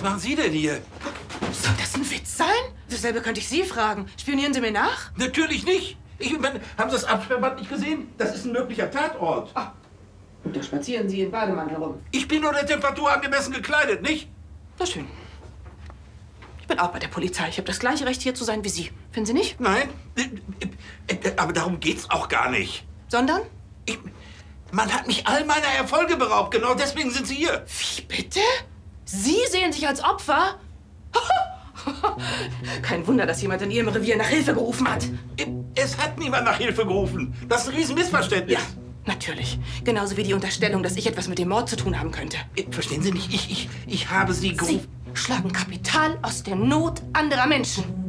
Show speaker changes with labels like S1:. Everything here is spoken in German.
S1: Was machen Sie denn hier?
S2: Soll das ein Witz sein? Dasselbe könnte ich Sie fragen. Spionieren Sie mir nach?
S1: Natürlich nicht. Ich meine, haben Sie das Absperrband nicht gesehen? Das ist ein möglicher Tatort.
S2: Ah, und da spazieren Sie in Bademantel rum.
S1: Ich bin nur der Temperatur angemessen gekleidet, nicht?
S2: Na schön. Ich bin auch bei der Polizei. Ich habe das gleiche Recht, hier zu sein wie Sie. Finden Sie nicht?
S1: Nein. Aber darum geht's auch gar nicht.
S2: Sondern?
S1: Man hat mich all meiner Erfolge beraubt. Genau deswegen sind Sie hier.
S2: Wie bitte? Sie sehen sich als Opfer? Kein Wunder, dass jemand in Ihrem Revier nach Hilfe gerufen hat.
S1: Es hat niemand nach Hilfe gerufen. Das ist ein Riesenmissverständnis.
S2: Ja, natürlich. Genauso wie die Unterstellung, dass ich etwas mit dem Mord zu tun haben könnte.
S1: Verstehen Sie nicht? Ich habe Sie gerufen.
S2: Sie schlagen Kapital aus der Not anderer Menschen.